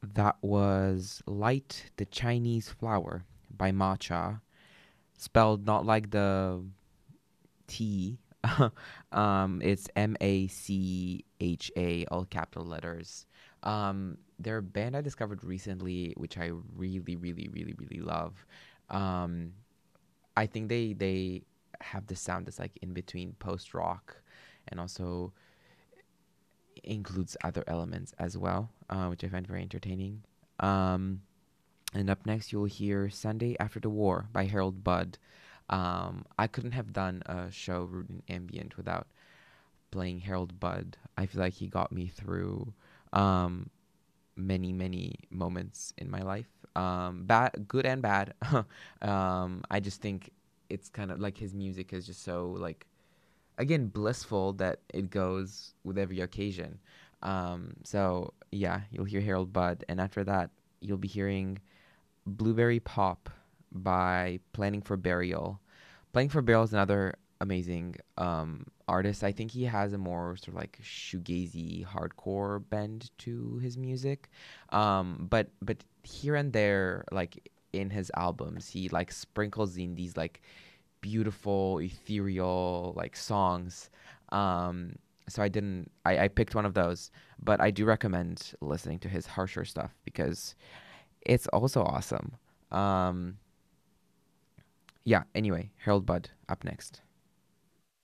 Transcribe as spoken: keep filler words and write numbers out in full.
That was Light the Chinese Flower by Matcha, spelled not like the T. um, it's M A C H A, all capital letters. Um, they're a band I discovered recently, which I really, really, really, really love. Um, I think they they have the sound that's like in between post rock and also includes other elements as well, uh, which I find very entertaining. Um, and up next, you'll hear Sunday After the War by Harold Budd. Um, I couldn't have done a show rooted in ambient without playing Harold Budd. I feel like he got me through um, many, many moments in my life, um, bad, good and bad. um, I just think it's kind of like his music is just so like again blissful that it goes with every occasion. Um, so yeah, you'll hear Harold Budd, and after that, you'll be hearing Blueberry Pop by Planning for Burial. Planning for Burial is another amazing um, artist. I think he has a more sort of like shoegazy hardcore bend to his music, um, but but here and there, like in his albums, he like sprinkles in these like beautiful, ethereal like songs. Um, so I didn't. I, I picked one of those, but I do recommend listening to his harsher stuff because it's also awesome. Um, yeah. Anyway, Harold Budd up next.